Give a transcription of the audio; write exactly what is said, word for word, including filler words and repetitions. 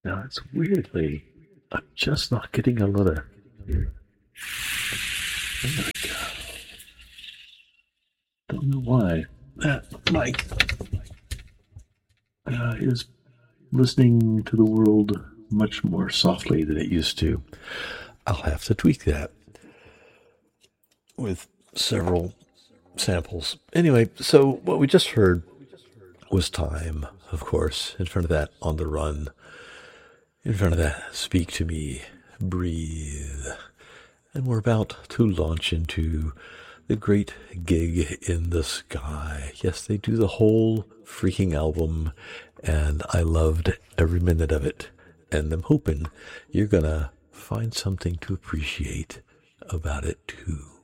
Now, it's weirdly, I'm just not getting a lot of... There we go. Don't know why. That mic uh, is listening to the world much more softly than it used to. I'll have to tweak that with several samples. Anyway, so what we just heard was Time, of course, in front of that On the Run, in front of that Speak to Me, Breathe. And we're about to launch into the Great Gig in the Sky. Yes, they do the whole freaking album, and I loved every minute of it. And I'm hoping you're going to find something to appreciate about it too.